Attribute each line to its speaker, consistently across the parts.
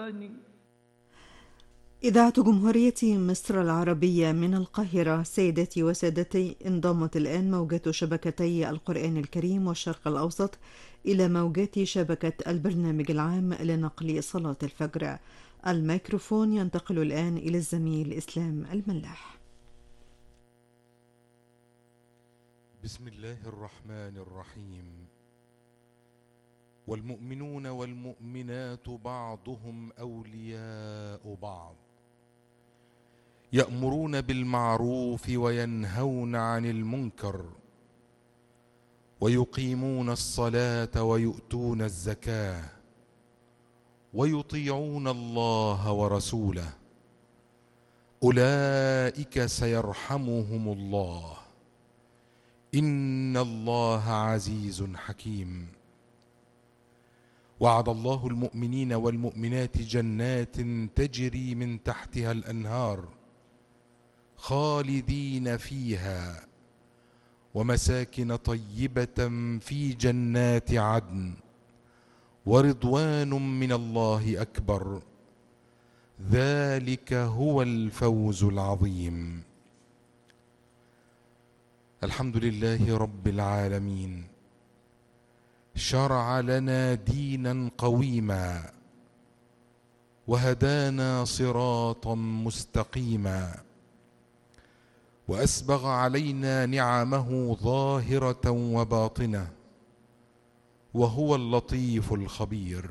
Speaker 1: إذاعة جمهورية مصر العربية من القاهرة. سيداتي وسادتي، انضمت الآن موجات شبكتي القرآن الكريم والشرق الأوسط إلى موجات شبكة البرنامج العام لنقل صلاة الفجر. الميكروفون ينتقل الآن إلى الزميل إسلام الملاح.
Speaker 2: بسم الله الرحمن الرحيم. والمؤمنون والمؤمنات بعضهم أولياء بعض يأمرون بالمعروف وينهون عن المنكر ويقيمون الصلاة ويؤتون الزكاة ويطيعون الله ورسوله أولئك سيرحمهم الله إن الله عزيز حكيم. وعد الله المؤمنين والمؤمنات جنات تجري من تحتها الأنهار خالدين فيها ومساكن طيبة في جنات عدن ورضوان من الله أكبر ذلك هو الفوز العظيم. الحمد لله رب العالمين، شرع لنا دينا قويما وهدانا صراطا مستقيما وأسبغ علينا نعمه ظاهرة وباطنة وهو اللطيف الخبير.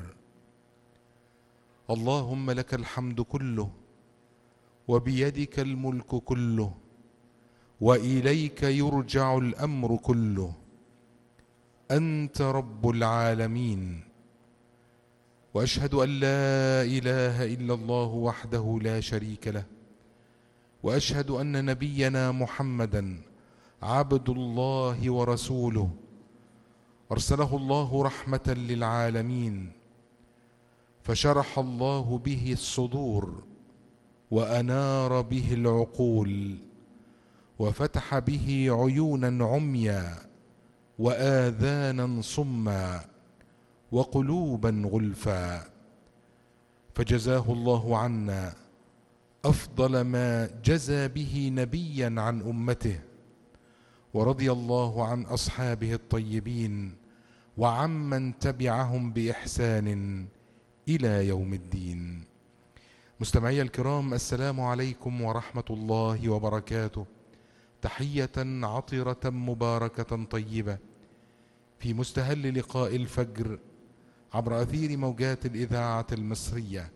Speaker 2: اللهم لك الحمد كله وبيدك الملك كله وإليك يرجع الأمر كله، أنت رب العالمين. وأشهد أن لا إله إلا الله وحده لا شريك له، وأشهد أن نبينا محمدا عبد الله ورسوله أرسله الله رحمة للعالمين، فشرح الله به الصدور وأنار به العقول وفتح به عيونا عميا وآذانا صما وقلوبا غلفا، فجزاه الله عنا أفضل ما جزى به نبيا عن أمته، ورضي الله عن أصحابه الطيبين وعمن تبعهم بإحسان إلى يوم الدين. مستمعي الكرام، السلام عليكم ورحمة الله وبركاته. تحية عطرة مباركة طيبة في مستهل لقاء الفجر عبر أثير موجات الإذاعة المصرية،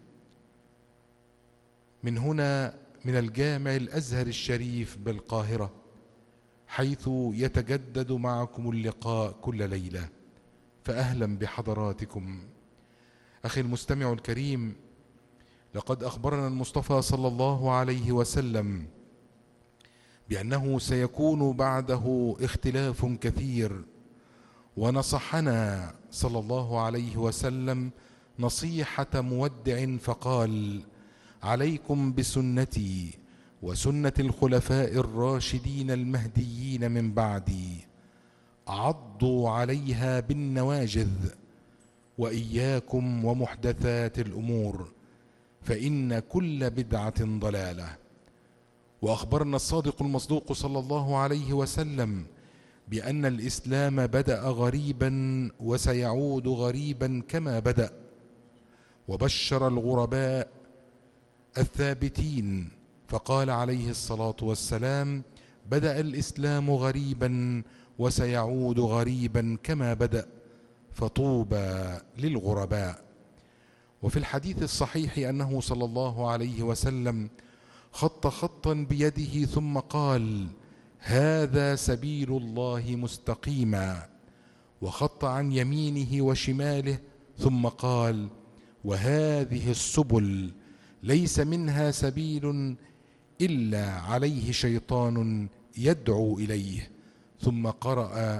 Speaker 2: من هنا من الجامع الأزهر الشريف بالقاهرة، حيث يتجدد معكم اللقاء كل ليلة. فأهلا بحضراتكم. أخي المستمع الكريم، لقد أخبرنا المصطفى صلى الله عليه وسلم بأنه سيكون بعده اختلاف كثير، ونصحنا صلى الله عليه وسلم نصيحة مودع فقال: عليكم بسنتي وسنة الخلفاء الراشدين المهديين من بعدي، عضوا عليها بالنواجذ، وإياكم ومحدثات الأمور فإن كل بدعة ضلالة. وأخبرنا الصادق المصدوق صلى الله عليه وسلم بأن الإسلام بدأ غريبا وسيعود غريبا كما بدأ، وبشر الغرباء الثابتين فقال عليه الصلاة والسلام: بدأ الإسلام غريبا وسيعود غريبا كما بدأ، فطوبى للغرباء. وفي الحديث الصحيح أنه صلى الله عليه وسلم خط خطا بيده ثم قال: هذا سبيل الله مستقيما، وخط عن يمينه وشماله ثم قال: وهذه السبل ليس منها سبيل إلا عليه شيطان يدعو إليه، ثم قرأ: